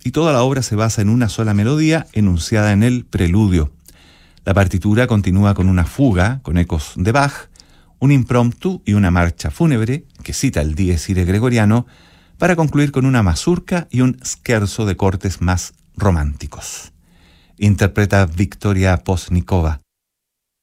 y toda la obra se basa en una sola melodía enunciada en el preludio. La partitura continúa con una fuga con ecos de Bach, un impromptu y una marcha fúnebre que cita el Dies Irae gregoriano, para concluir con una mazurca y un scherzo de cortes más románticos. Interpreta Victoria Postnikova.